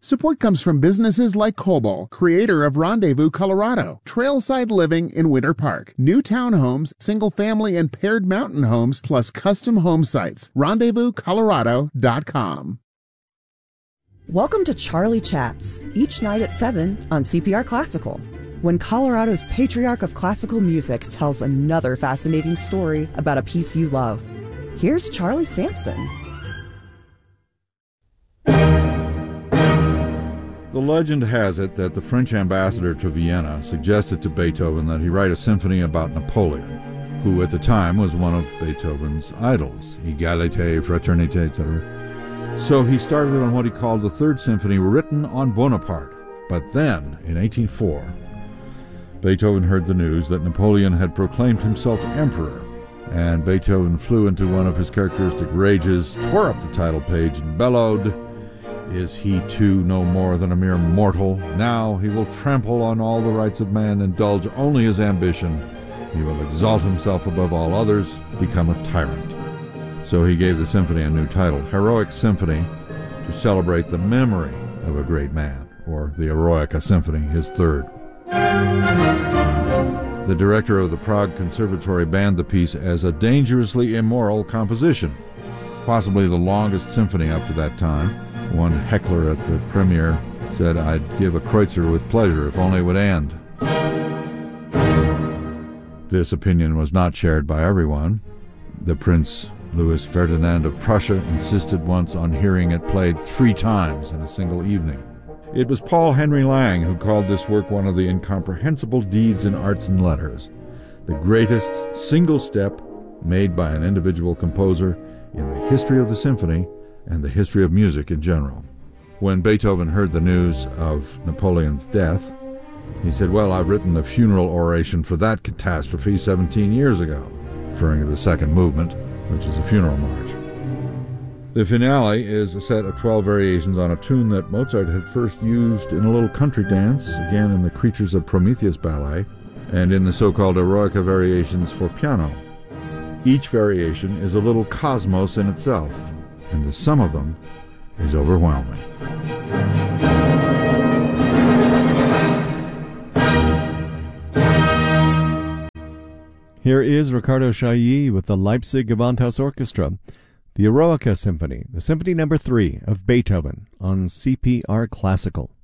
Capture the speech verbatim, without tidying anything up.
Support comes from businesses like Cobol, creator of Rendezvous, Colorado, trailside living in Winter Park, new townhomes, single-family and paired mountain homes, plus custom home sites. rendezvous colorado dot com. Welcome to Charlie Chats, each night at seven on C P R Classical, when Colorado's patriarch of classical music tells another fascinating story about a piece you love. Here's Charlie Sampson. The legend has it that the French ambassador to Vienna suggested to Beethoven that he write a symphony about Napoleon, who at the time was one of Beethoven's idols, Égalité, Fraternité, et cetera. So he started on what he called the Third Symphony, written on Bonaparte. But then, in eighteen oh four, Beethoven heard the news that Napoleon had proclaimed himself emperor, and Beethoven flew into one of his characteristic rages, tore up the title page, and bellowed, "Is he too no more than a mere mortal? Now he will trample on all the rights of man, indulge only his ambition. He will exalt himself above all others, become a tyrant." So he gave the symphony a new title, Heroic Symphony, to celebrate the memory of a great man, or the Eroica Symphony, his third. The director of the Prague Conservatory banned the piece as a dangerously immoral composition. It's possibly the longest symphony up to that time. One heckler at the premiere said, "I'd give a Kreutzer with pleasure if only it would end." This opinion was not shared by everyone. The Prince Louis Ferdinand of Prussia insisted once on hearing it played three times in a single evening. It was Paul Henry Lang who called this work one of the incomprehensible deeds in arts and letters, the greatest single step made by an individual composer in the history of the symphony and the history of music in general. When Beethoven heard the news of Napoleon's death, he said, "Well, I've written the funeral oration for that catastrophe seventeen years ago," referring to the second movement, which is a funeral march. The finale is a set of twelve variations on a tune that Mozart had first used in a little country dance, again in the Creatures of Prometheus ballet, and in the so-called Eroica variations for piano. Each variation is a little cosmos in itself, and the sum of them is overwhelming. Here is Ricardo Chailly with the Leipzig Gewandhaus Orchestra, the Eroica Symphony, the Symphony Number Three of Beethoven on C P R Classical.